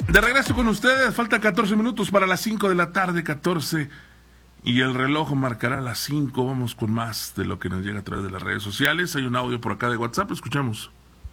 De regreso con ustedes, falta 14 minutos para las 5 de la tarde, 14, y el reloj marcará las 5. Vamos con más de lo que nos llega a través de las redes sociales. Hay un audio por acá de WhatsApp, escuchamos.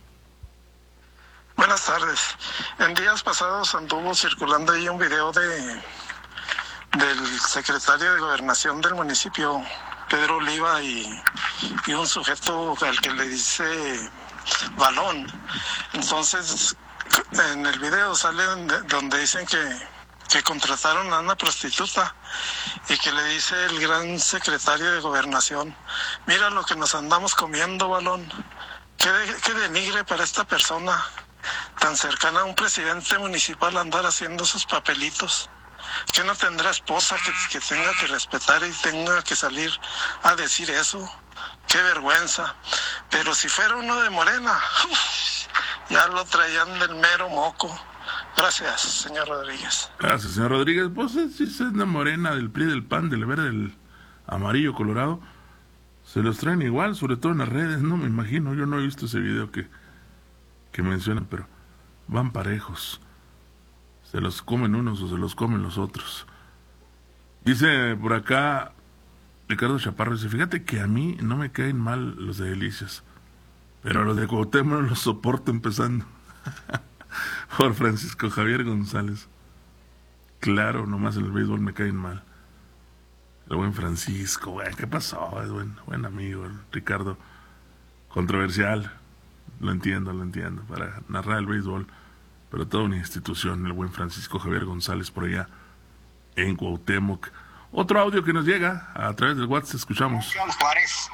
Buenas tardes. En días pasados anduvo circulando ahí un video del secretario de Gobernación del municipio, Pedro Oliva, y un sujeto al que le dice balón. Entonces, en el video salen donde dicen que contrataron a una prostituta y que le dice el gran secretario de Gobernación: mira lo que nos andamos comiendo, balón. Qué denigre para esta persona tan cercana a un presidente municipal andar haciendo sus papelitos. Que no tendrá esposa que tenga que respetar y tenga que salir a decir eso. Qué vergüenza. Pero si fuera uno de Morena, ya lo traían del mero moco. Gracias, señor Rodríguez. Gracias, señor Rodríguez. Pues si es de Morena, del PRI, del PAN, del verde, del amarillo, colorado, se los traen igual, sobre todo en las redes, no me imagino. Yo no he visto ese video que mencionan, pero van parejos. Se los comen unos o se los comen los otros. Dice por acá Ricardo Chaparro, dice: fíjate que a mí no me caen mal los de Delicias, pero a los de Cuauhtémoc no los soporto empezando. Por Francisco Javier González. Claro, nomás en el béisbol me caen mal. El buen Francisco, güey, ¿qué pasó? Es buen amigo, el Ricardo. Controversial. Lo entiendo, para narrar el béisbol, pero toda una institución, el buen Francisco Javier González por allá en Cuauhtémoc. Otro audio que nos llega a través del WhatsApp, escuchamos. Juárez,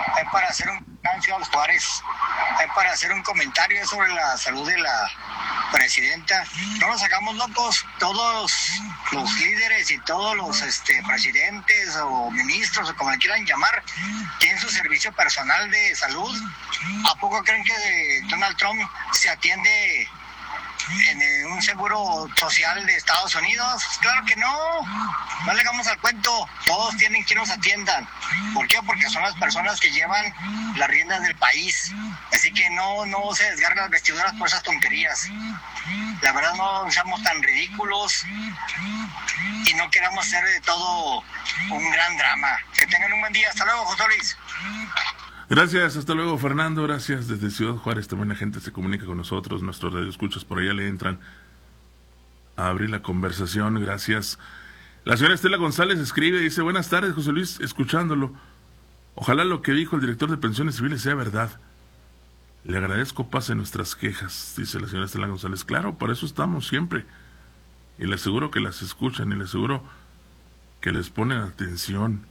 para hacer un comentario sobre la salud de la presidenta. No nos hagamos locos, todos los líderes y todos los presidentes o ministros o como le quieran llamar, tienen su servicio personal de salud. ¿A poco creen que Donald Trump se atiende en un seguro social de Estados Unidos? Claro que no le hagamos al cuento. Todos tienen que nos atiendan. ¿Por qué? Porque son las personas que llevan las riendas del país. Así que no se desgarren las vestiduras por esas tonterías. La verdad, no seamos tan ridículos y no queramos hacer de todo un gran drama. Que tengan un buen día. Hasta luego, José Luis. Gracias, hasta luego, Fernando. Gracias. Desde Ciudad Juárez también la gente se comunica con nosotros. Nuestros radioescuchas por allá le entran a abrir la conversación. Gracias. La señora Estela González escribe, dice: buenas tardes, José Luis, escuchándolo. Ojalá lo que dijo el director de Pensiones Civiles sea verdad. Le agradezco, pase nuestras quejas, dice la señora Estela González. Claro, por eso estamos siempre. Y le aseguro que las escuchan y le aseguro que les ponen atención.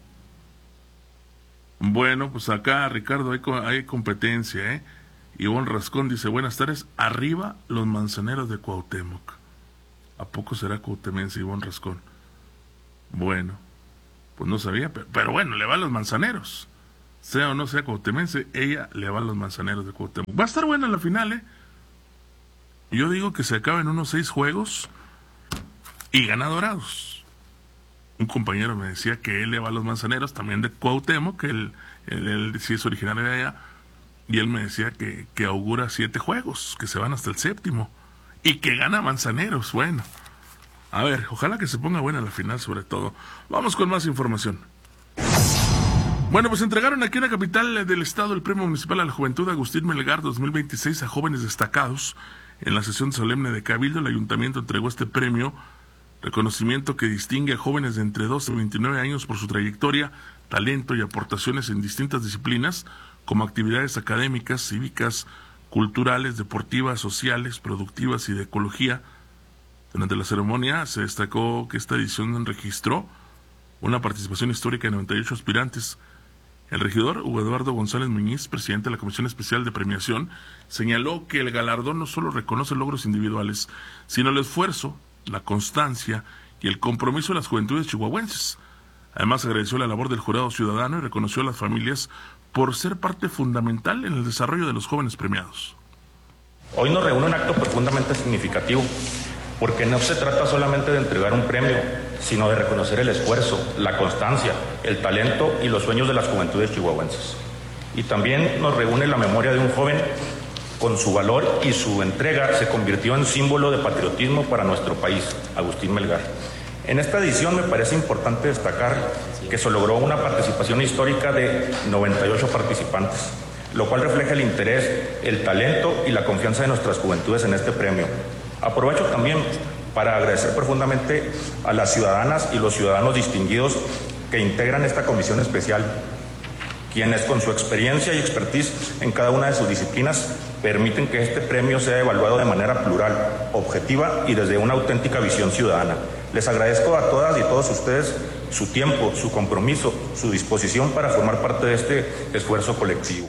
Bueno, pues acá, Ricardo, hay competencia, ¿eh? Ivonne Rascón dice: buenas tardes, arriba los manzaneros de Cuauhtémoc. ¿A poco será cuauhtémense Ivonne Rascón? Bueno, pues no sabía, pero bueno, le van los manzaneros. Sea o no sea cuauhtémense, ella le va a los manzaneros de Cuauhtémoc. Va a estar buena la final, ¿eh? Yo digo que se acaben unos 6 juegos y gana Dorados. Un compañero me decía que él le va a los manzaneros, también de Cuauhtémoc, que él sí es originario de allá, y él me decía que augura 7 juegos, que se van hasta el 7º, y que gana Manzaneros. Bueno, a ver, ojalá que se ponga buena la final sobre todo. Vamos con más información. Bueno, pues entregaron aquí en la capital del estado el Premio Municipal a la Juventud Agustín Melgar 2026 a jóvenes destacados. En la sesión solemne de Cabildo, el ayuntamiento entregó este premio, reconocimiento que distingue a jóvenes de entre 12 y 29 años por su trayectoria, talento y aportaciones en distintas disciplinas, como actividades académicas, cívicas, culturales, deportivas, sociales, productivas y de ecología. Durante la ceremonia se destacó que esta edición registró una participación histórica de 98 aspirantes. El regidor Hugo Eduardo González Muñiz, presidente de la Comisión Especial de Premiación, señaló que el galardón no solo reconoce logros individuales, sino el esfuerzo, la constancia y el compromiso de las juventudes chihuahuenses. Además, agradeció la labor del jurado ciudadano y reconoció a las familias por ser parte fundamental en el desarrollo de los jóvenes premiados. Hoy nos reúne un acto profundamente significativo, porque no se trata solamente de entregar un premio, sino de reconocer el esfuerzo, la constancia, el talento y los sueños de las juventudes chihuahuenses. Y también nos reúne la memoria de un joven con su valor y su entrega se convirtió en símbolo de patriotismo para nuestro país, Agustín Melgar. En esta edición me parece importante destacar que se logró una participación histórica de 98 participantes, lo cual refleja el interés, el talento y la confianza de nuestras juventudes en este premio. Aprovecho también para agradecer profundamente a las ciudadanas y los ciudadanos distinguidos que integran esta comisión especial, quienes con su experiencia y expertise en cada una de sus disciplinas permiten que este premio sea evaluado de manera plural, objetiva y desde una auténtica visión ciudadana. Les agradezco a todas y todos ustedes su tiempo, su compromiso, su disposición para formar parte de este esfuerzo colectivo.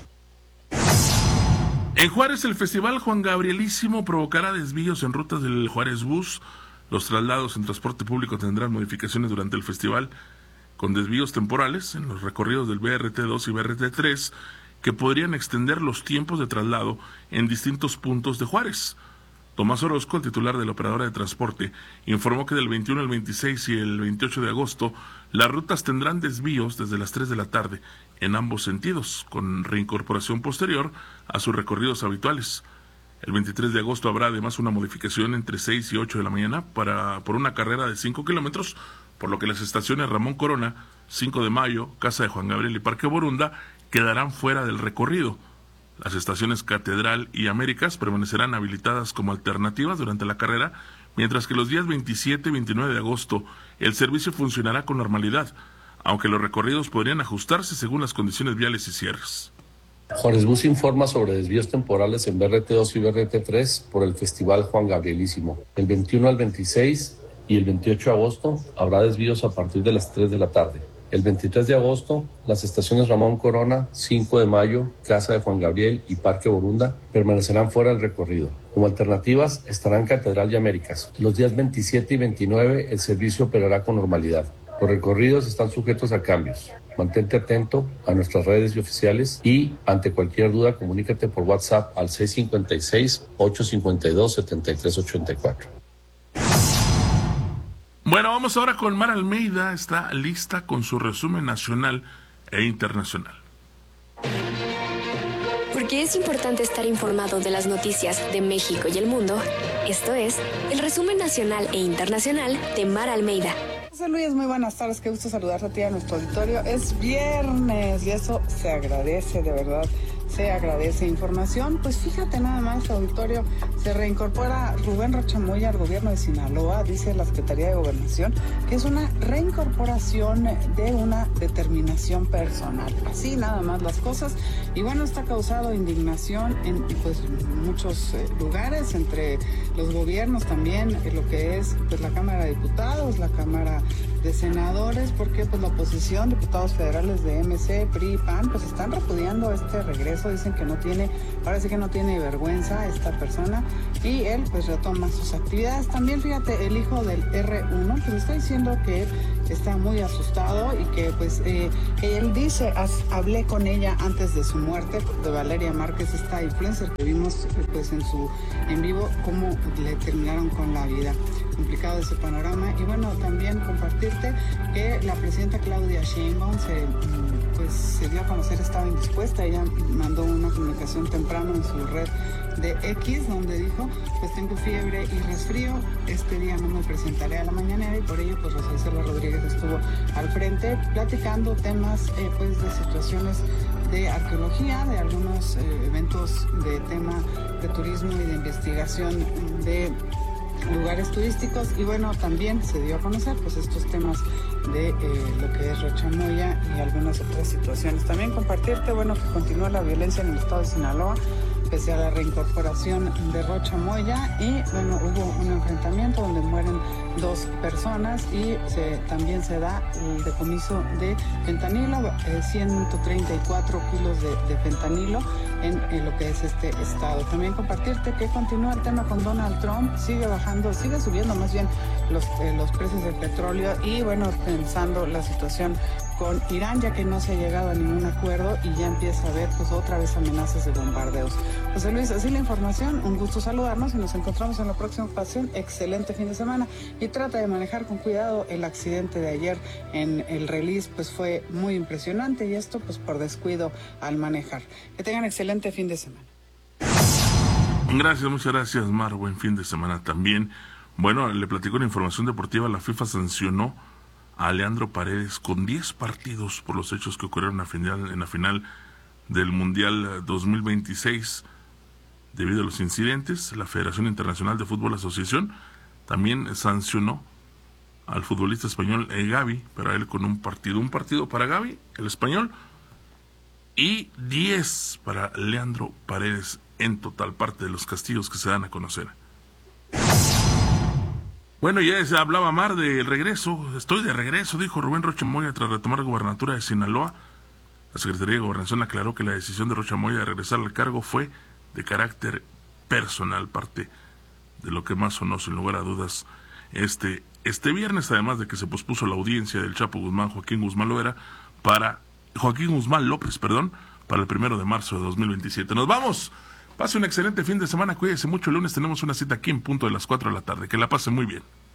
En Juárez, el Festival Juan Gabrielísimo provocará desvíos en rutas del Juárez Bus. Los traslados en transporte público tendrán modificaciones durante el festival, con desvíos temporales en los recorridos del BRT2 y BRT3, que podrían extender los tiempos de traslado en distintos puntos de Juárez. Tomás Orozco, el titular de la operadora de transporte, informó que del 21 al 26 y el 28 de agosto, las rutas tendrán desvíos desde las 3 de la tarde en ambos sentidos, con reincorporación posterior a sus recorridos habituales. El 23 de agosto habrá además una modificación entre 6 y 8 de la mañana por una carrera de 5 kilómetros, por lo que las estaciones Ramón Corona, 5 de Mayo, Casa de Juan Gabriel y Parque Borunda quedarán fuera del recorrido. Las estaciones Catedral y Américas permanecerán habilitadas como alternativas durante la carrera, mientras que los días 27 y 29 de agosto el servicio funcionará con normalidad, aunque los recorridos podrían ajustarse según las condiciones viales y cierres. Juárez Bus informa sobre desvíos temporales en BRT2 y BRT3 por el Festival Juan Gabrielísimo. El 21 al 26 y el 28 de agosto habrá desvíos a partir de las 3 de la tarde. El 23 de agosto, las estaciones Ramón Corona, 5 de Mayo, Casa de Juan Gabriel y Parque Borunda permanecerán fuera del recorrido. Como alternativas estarán Catedral y Américas. Los días 27 y 29 el servicio operará con normalidad. Los recorridos están sujetos a cambios. Mantente atento a nuestras redes oficiales y, ante cualquier duda, comunícate por WhatsApp al 656-852-7384. Bueno, vamos ahora con Mara Almeida, está lista con su resumen nacional e internacional. Porque es importante estar informado de las noticias de México y el mundo, esto es el resumen nacional e internacional de Mara Almeida. José Luis, muy buenas tardes, qué gusto saludarte a ti, a nuestro auditorio. Es viernes y eso se agradece, de verdad, se agradece. Información, pues fíjate nada más, auditorio, se reincorpora Rubén Rocha Moya al gobierno de Sinaloa, dice la Secretaría de Gobernación, que es una reincorporación de una determinación personal. Así nada más las cosas. Y bueno, está causado indignación en pues muchos lugares, entre los gobiernos también, lo que es pues la Cámara de Diputados, la Cámara de Senadores, porque pues la oposición, diputados federales de MC, PRI y PAN, pues están repudiando este regreso, dicen que no tiene, parece que no tiene vergüenza esta persona, y él pues retoma sus actividades. También fíjate, el hijo del R1 pues está diciendo que está muy asustado y que pues él dice, hablé con ella antes de su muerte, de Valeria Márquez, esta influencer que vimos pues en vivo, cómo le terminaron con la vida. Complicado ese panorama. Y bueno, también compartirte que la presidenta Claudia Sheinbaum se dio a conocer, estaba indispuesta. Ella mandó una comunicación temprano en su red de X, donde dijo, pues tengo fiebre y resfrío, este día no me presentaré a la mañanera, y por ello pues Rosa Isela Rodríguez estuvo al frente platicando temas pues de situaciones de arqueología, de algunos eventos de tema de turismo y de investigación de lugares turísticos. Y bueno, también se dio a conocer pues estos temas de lo que es Rocha Moya y algunas otras situaciones. También compartirte, bueno, que continúa la violencia en el estado de Sinaloa pese a la reincorporación de Rocha Moya, y bueno, hubo un enfrentamiento donde mueren 2 personas y también se da el decomiso de fentanilo, 134 kilos de fentanilo en lo que es este estado. También compartirte que continúa el tema con Donald Trump, sigue subiendo más bien los precios del petróleo, y bueno, pensando la situación con Irán, ya que no se ha llegado a ningún acuerdo y ya empieza a haber pues otra vez amenazas de bombardeos. José Luis, así la información, un gusto saludarnos y nos encontramos en la próxima ocasión. Excelente fin de semana y trata de manejar con cuidado. El accidente de ayer en el Release pues fue muy impresionante, y esto pues por descuido al manejar. Que tengan excelente fin de semana. Gracias, muchas gracias, Mar. Buen fin de semana también. Bueno, le platico una información deportiva. La FIFA sancionó a Leandro Paredes con 10 partidos por los hechos que ocurrieron en la final del Mundial 2026. Debido a los incidentes, la Federación Internacional de Fútbol Asociación también sancionó al futbolista español Gavi, pero a él con un partido para Gavi, el español, y 10 para Leandro Paredes en total, parte de los castigos que se dan a conocer. Bueno, ya se hablaba Mar del regreso. Estoy de regreso, dijo Rubén Rocha Moya tras retomar la gubernatura de Sinaloa. La Secretaría de Gobernación aclaró que la decisión de Rocha Moya de regresar al cargo fue de carácter personal, parte de lo que más sonó sin lugar a dudas este viernes, además de que se pospuso la audiencia del Chapo Guzmán, Joaquín Guzmán López, para el 1 de marzo de 2027. Nos vamos. Pase un excelente fin de semana, cuídese mucho. El lunes tenemos una cita aquí en punto de las 4 de la tarde. Que la pase muy bien.